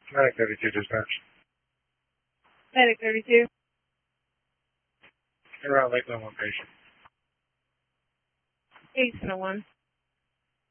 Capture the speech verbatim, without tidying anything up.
Medic thirty-two dispatch. Medic thirty-two. Around Lakeland one patient. eight one.